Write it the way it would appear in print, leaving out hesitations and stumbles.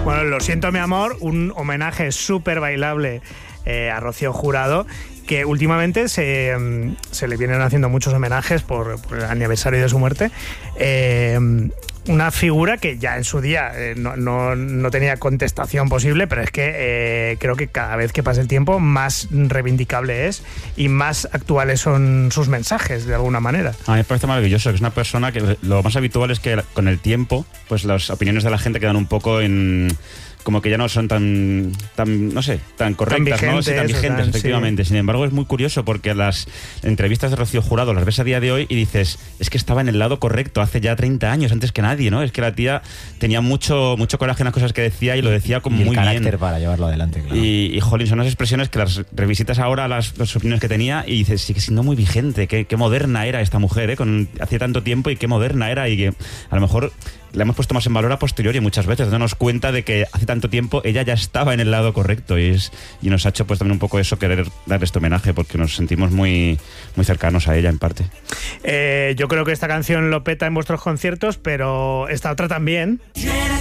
Bueno, Lo siento mi amor, un homenaje súper bailable a Rocío Jurado, que últimamente se le vienen haciendo muchos homenajes por el aniversario de su muerte. Una figura que ya en su día no tenía contestación posible, pero es que creo que cada vez que pasa el tiempo más reivindicable es y más actuales son sus mensajes, de alguna manera. A mí me parece maravilloso, que es una persona que lo más habitual es que con el tiempo pues las opiniones de la gente quedan un poco en... como que ya no son tan no sé, tan correctas, tan vigentes, ¿no? Sí, tan vigentes, efectivamente. Sí. Sin embargo, es muy curioso porque las entrevistas de Rocío Jurado las ves a día de hoy y dices, es que estaba en el lado correcto hace ya 30 años, antes que nadie, ¿no? Es que la tía tenía mucho coraje en las cosas que decía y lo decía como muy bien. Y el carácter para llevarlo adelante, claro. Y jolín, son unas expresiones que las revisitas ahora, las opiniones que tenía, y dices, sigue siendo muy vigente, qué moderna era esta mujer, hacía tanto tiempo y qué moderna era, y que a lo mejor la hemos puesto más en valor a posteriori muchas veces, dándonos cuenta de que hace tanto tiempo ella ya estaba en el lado correcto y nos ha hecho pues también un poco eso, querer darle este homenaje porque nos sentimos muy, muy cercanos a ella en parte. Yo creo que esta canción lo peta en vuestros conciertos, pero esta otra también.